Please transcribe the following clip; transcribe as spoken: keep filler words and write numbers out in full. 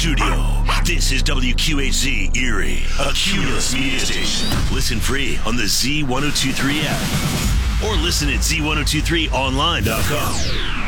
studio. This is W Q H Z Erie, a Cumulus media station. Listen free on the Z ten twenty-three app or listen at Z ten twenty-three online dot com.